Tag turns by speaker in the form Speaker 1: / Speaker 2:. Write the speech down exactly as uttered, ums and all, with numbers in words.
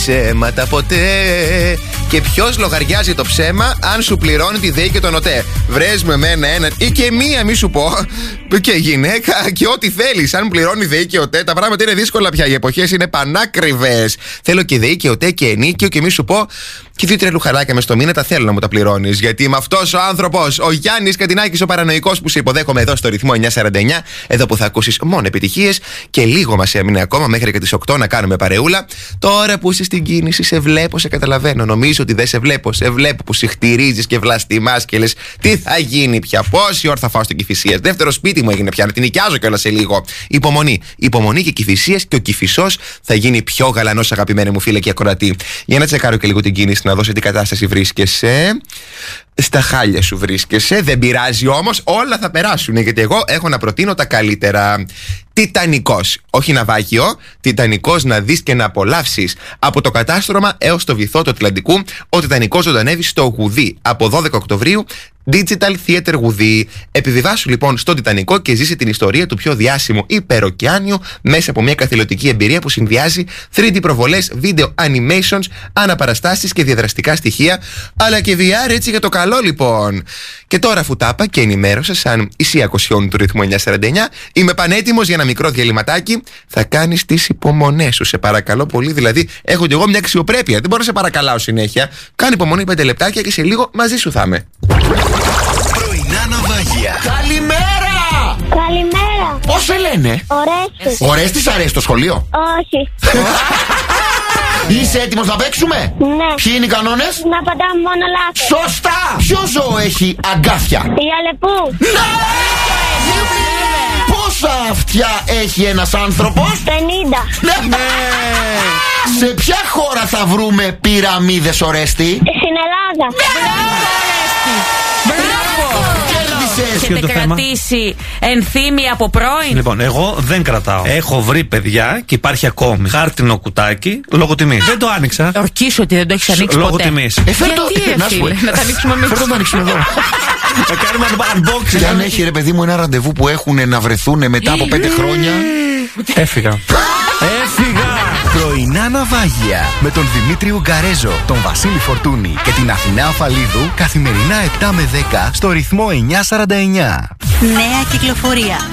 Speaker 1: ψέματα ποτέ. Και ποιος λογαριάζει το ψέμα αν σου πληρώνει τη ΔΕΗ και τον ΟΤΕ? Βρες με εμένα έναν ή και μία, μη σου πω. Και γυναίκα και ό,τι θέλεις. Αν πληρώνει ΔΕΗ και ΟΤΕ, τα πράγματα είναι δύσκολα πια. Οι εποχές είναι πανάκριβες. Θέλω και ΔΕΗ και ΟΤΕ και ενίκιο και μη σου πω. Και δύο τρία λουχαράκια μες στο μήνα τα θέλω να μου τα πληρώνεις. Γιατί είμαι αυτός ο άνθρωπος, ο Γιάννης Κατινάκης, ο παρανοϊκός που σε υποδέχομαι εδώ στο ρυθμό εννιακόσια σαράντα εννιά. Εδώ που θα ακούσεις μόνο επιτυχίες και λίγο μας έμεινε ακόμα μέχρι και τις οκτώ να κάνουμε παρεούλα. Τώρα που είσαι στην κίνηση, σε βλέπω, σε καταλαβαίνω. Νομίζω ότι δεν σε βλέπω. Σε βλέπω που συχτηρίζεις και βλαστημάς και λες τι θα γίνει πια, πόση ώρα θα φάω στην Κηφισίας. Δεύτερο σπίτι μου έγινε πια, να την νοικιάζω κιόλας σε λίγο. Υπομονή. Υπομονή και Κηφισίας και ο Κηφισός θα γίνει πιο γαλανός, αγαπημένοι μου φίλε και ακροατή. Για να τσεκάρω και λίγο την κίνηση, να δω σε τι κατάσταση βρίσκεσαι. Στα χάλια σου βρίσκεσαι, δεν πειράζει όμως, όλα θα περάσουν. Γιατί εγώ έχω να προτείνω τα καλύτερα. Τιτανικός, όχι ναυάγιο, Τιτανικός να δεις και να απολαύσεις. Από το κατάστρωμα έως το βυθό του Ατλαντικού, ο Τιτανικός ζωντανεύει στο Γουδί από δώδεκα Οκτωβρίου. Digital Theater Γουδί. Επιβιβάσου λοιπόν στο Τιτανικό και ζήσε την ιστορία του πιο διάσημου υπεροκεάνιου μέσα από μια καθηλωτική εμπειρία που συνδυάζει θρι ντι προβολές, video animations, αναπαραστάσεις και διαδραστικά στοιχεία, αλλά και βι αρ έτσι για το καλό λοιπόν. Και τώρα αφού τάπα και ενημέρωσα σαν Ισία Κοσιόνου του ρυθμού εννιακόσια σαράντα εννιά, είμαι πανέτοιμος για ένα μικρό διαλυματάκι. Θα κάνεις τις υπομονές σου, σε παρακαλώ πολύ. Δηλαδή, έχω κι εγώ μια αξιοπρέπεια. Δεν μπορώ να σε παρακαλάω συνέχεια. Κάνε υπομονή πέντε λεπτάκια και σε λίγο μαζί σου θα είμαι.
Speaker 2: Πρωινά ναυάγια.
Speaker 3: Καλημέρα!
Speaker 4: Καλημέρα.
Speaker 3: Πώς σε λένε?
Speaker 4: Ορέστης.
Speaker 3: Ορέστης, αρέσει το σχολείο?
Speaker 4: Όχι.
Speaker 3: Είσαι έτοιμος να παίξουμε?
Speaker 4: Ναι.
Speaker 3: Ποιοι είναι οι κανόνες?
Speaker 4: Να πατάμε μόνο λάθος.
Speaker 3: Σωστά! Ποιο ζώο έχει αγκάθια?
Speaker 4: Η Αλεπού.
Speaker 3: Ναι! Πόσα αυτιά έχει ένας άνθρωπος?
Speaker 4: πενήντα.
Speaker 3: Ναι! Σε ποια χώρα θα βρούμε πυραμίδες, Ορέστη?
Speaker 4: Στην Ελλάδα.
Speaker 5: Έχετε κρατήσει ενθύμη από πρώην?
Speaker 6: Λοιπόν, εγώ δεν κρατάω. Έχω βρει παιδιά και υπάρχει ακόμη χάρτινο κουτάκι λόγω τιμής. Δεν το άνοιξα.
Speaker 5: Ορκίσω ότι δεν το έχεις ανοίξει
Speaker 6: Λόγω
Speaker 5: ποτέ.
Speaker 6: τιμής.
Speaker 3: Ε, φέρ' το-
Speaker 5: Γιατί,
Speaker 3: ε, να σου πω,
Speaker 5: φίλε, να τα ανοίξουμε εμείς.
Speaker 3: Φέρ' το να ανοίξουμε εδώ.
Speaker 6: Θα κάνουμε unboxing.
Speaker 3: Και αν έχει ρε παιδί μου ένα ραντεβού που έχουν να βρεθούν μετά από πέντε χρόνια.
Speaker 6: Έφυγα. Έφυγα.
Speaker 2: Πρωινά ναυάγια με τον Δημήτρη Γκαρέζο, τον Βασίλη Φορτούνη και την Αθηνά Αφαλίδου καθημερινά επτά με δέκα στο ρυθμό εννιακόσια σαράντα εννιά.
Speaker 7: Νέα κυκλοφορία.